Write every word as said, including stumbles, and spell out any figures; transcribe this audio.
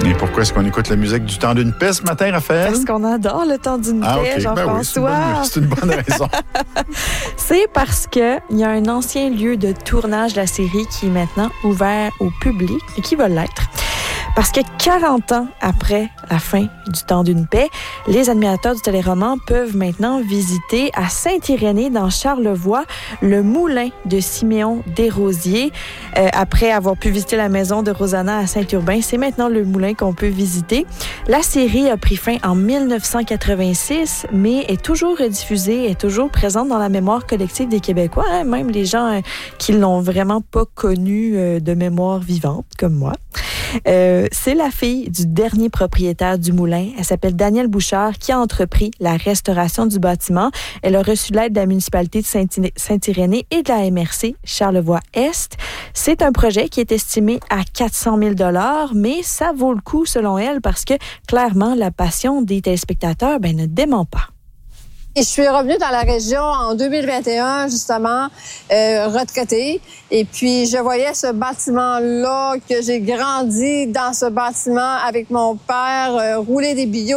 Et pourquoi est-ce qu'on écoute la musique du temps d'une paix ce matin, Raphaël? Parce qu'on adore le temps d'une ah, paix, okay. Jean-François. Ben oui, c'est, une bonne, c'est une bonne raison. C'est parce qu'il y a un ancien lieu de tournage de la série qui est maintenant ouvert au public et qui va l'être. Parce que quarante ans après la fin du temps d'une paix, les admirateurs du téléroman peuvent maintenant visiter à Saint-Irénée, dans Charlevoix, le moulin de Siméon Desrosiers. Euh, après avoir pu visiter la maison de Rosanna à Saint-Urbain, c'est maintenant le moulin qu'on peut visiter. La série a pris fin en dix-neuf cent quatre-vingt-six, mais est toujours rediffusée, est toujours présente dans la mémoire collective des Québécois, hein, même les gens euh, qui l'ont vraiment pas connue euh, de mémoire vivante, comme moi. Euh, c'est la fille du dernier propriétaire du moulin. Elle s'appelle Danielle Bouchard, qui a entrepris la restauration du bâtiment. Elle a reçu l'aide de la municipalité de Saint-Irénée et de la M R C Charlevoix-Est. C'est un projet qui est estimé à quatre cent mille dollars, mais ça vaut le coup selon elle parce que clairement, la passion des téléspectateurs ben, ne dément pas. Et je suis revenue dans la région en deux mille vingt et un, justement, euh, retraitée. Et puis, je voyais ce bâtiment-là, que j'ai grandi dans ce bâtiment avec mon père, euh, rouler des billots.